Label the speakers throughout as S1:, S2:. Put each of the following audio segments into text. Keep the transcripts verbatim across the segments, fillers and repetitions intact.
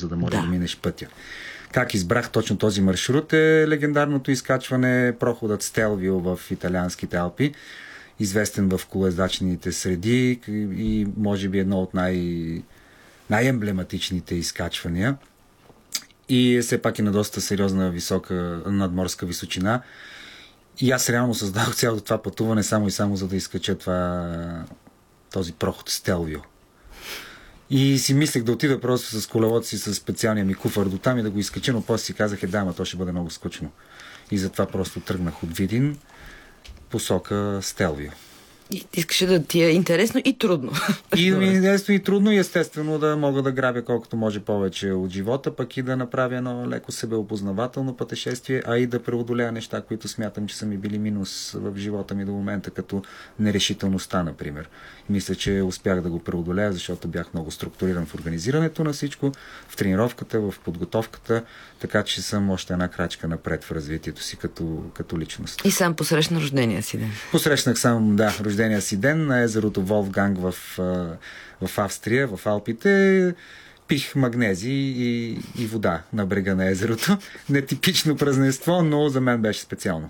S1: за да може да,
S2: Да.
S1: да минеш пътя. Как избрах точно този маршрут е легендарното изкачване, проходът Стелвио в италианските Алпи, известен в колоездачните среди и може би едно от най- най-емблематичните изкачвания. И все пак е на доста сериозна висока надморска височина. И аз реално създадох цялото това пътуване само и само за да изкача това, този проход Стелвио. И си мислех да отида просто с колелото си, с специалния ми куфар до там и да го изкача, но после си казах, е да, ама то ще бъде много скучно. И затова просто тръгнах от Видин посока Стелвио.
S2: И искаше да ти е интересно и трудно.
S1: И ми е интересно и трудно и естествено да мога да грабя колкото може повече от живота, пък и да направя едно леко себеопознавателно пътешествие, а и да преодоляя неща, които смятам, че са ми били минус в живота ми до момента, като нерешителността, например. Мисля, че успях да го преодоляя, защото бях много структуриран в организирането на всичко, в тренировката, в подготовката, така че съм още една крачка напред в развитието си като, като личност.
S2: И сам посрещна рождения си ден.
S1: Посрещнах сам, да, рождения си ден на езерото Волфганг в, в Австрия, в Алпите. Пих магнези и, и вода на брега на езерото. Нетипично празненство, но за мен беше специално.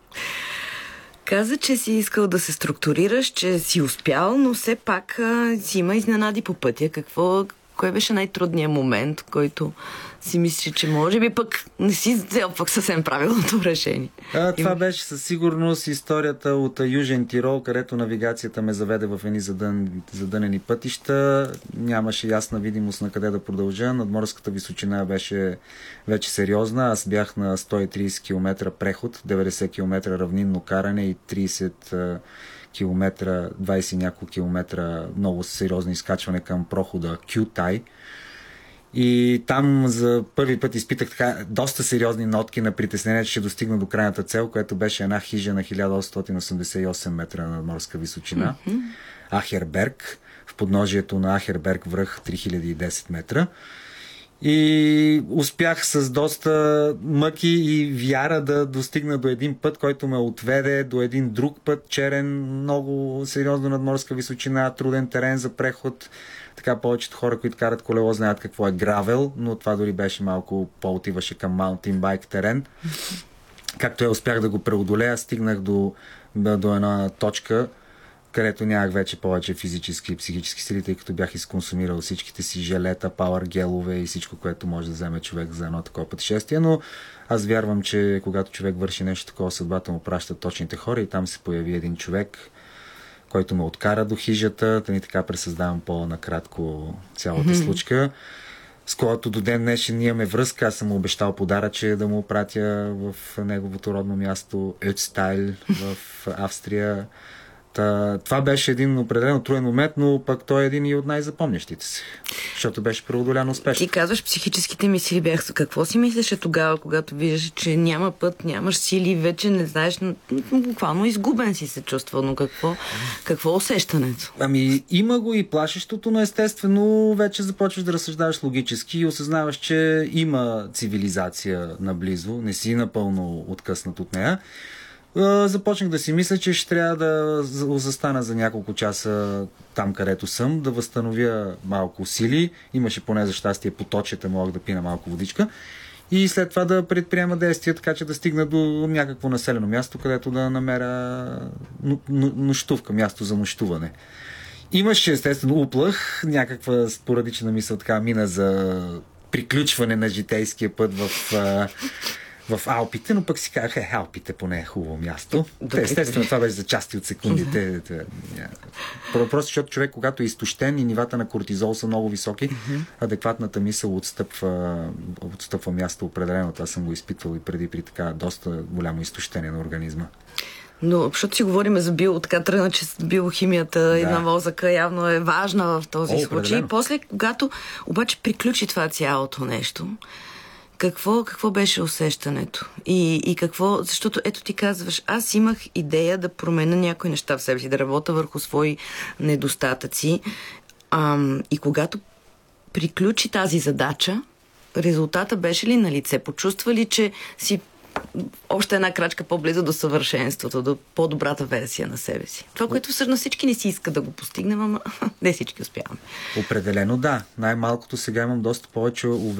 S2: Каза, че си искал да се структурираш, че си успял, но все пак а, си има изненади по пътя. Какво, кой беше най-трудният момент, който си мисли, че може би пък не си взел пък съвсем правилното решение?
S1: А, това беше със сигурност историята от Южен Тирол, където навигацията ме заведе в едни задън, задънени пътища. Нямаше ясна видимост на къде да продължа. Надморската височина беше вече сериозна. Аз бях на сто и трийсет километра преход, деветдесет километра равнинно каране и трийсет километра, двайсет и няколко километра много сериозно изкачване към прохода Кютай. И там за първи път изпитах така доста сериозни нотки на притеснение, че ще достигна до крайната цел, която беше една хижа на хиляда осемстотин осемдесет и осем метра надморска височина. Mm-hmm. Ахерберг, в подножието на Ахерберг връх три хиляди и десет метра. И успях с доста мъки и вяра да достигна до един път, който ме отведе до един друг път, черен, много сериозно надморска височина, труден терен за преход. Така повечето хора, които карат колело, знаят какво е гравел, но това дори беше малко по-отиваше към маунтинбайк терен. Както я успях да го преодолея, стигнах до, до една точка, където нямах вече повече физически и психически сили, тъй като бях изконсумирал всичките си желета, пауър гелове и всичко, което може да вземе човек за едно такова пътешествие, но аз вярвам, че когато човек върши нещо такова, съдбата му праща точните хора и там се появи един човек, който ме откара до хижата, да ни така пресъздавам по-накратко цялата mm-hmm. случка, с който до ден днешен имаме връзка. Аз съм му обещал подаръче да му пратя в неговото родно място Ецтайл в Австрия. Та, това беше един определено труден момент, но пък той е един и от най-запомнящите си, защото беше преодолян успешно.
S2: Ти казваш, психическите ми сили бяха. Какво си мислеше тогава, когато виждаш, че няма път, нямаш сили, вече не знаеш, буквално изгубен си се чувствал, но какво, какво усещането?
S1: Ами има го и плашещото, но естествено вече започваш да разсъждаваш логически и осъзнаваш, че има цивилизация наблизо, не си напълно откъснат от нея. Започнах да си мисля, че ще трябва да застана за няколко часа там, където съм, да възстановя малко сили. Имаше поне за щастие поточета, мога да пина малко водичка. И след това да предприема действия, така че да стигна до някакво населено място, където да намеря нощувка, място за нощуване. Имаше естествено уплах, някаква спорадична мисъл така мина за приключване на житейския път в... в Алпите, но пък си казах, е, Алпите поне е хубаво място. Те, естествено, това беше за части от секундите. Просто защото човек, когато е изтощен и нивата на кортизол са много високи, адекватната мисъл отстъпва, отстъпва място определено. Това съм го изпитвал и преди при така доста голямо изтощение на организма.
S2: Но, защото си говорим за био, така тръгна, че биохимията да. И на мозъка явно е важна в този О, случай. После, когато обаче приключи това цялото нещо, Какво, какво беше усещането? И, и какво, защото ето ти казваш, аз имах идея да променя някои неща в себе си, да работя върху свои недостатъци. Ам, и когато приключи тази задача, резултата беше ли на лице? Почувства ли, че си още една крачка по-близо до съвършенството, до по-добрата версия на себе си? Това, което всъщност всички не си иска да го постигнем, ама не всички успяваме.
S1: Определено да. Най-малкото сега имам доста повече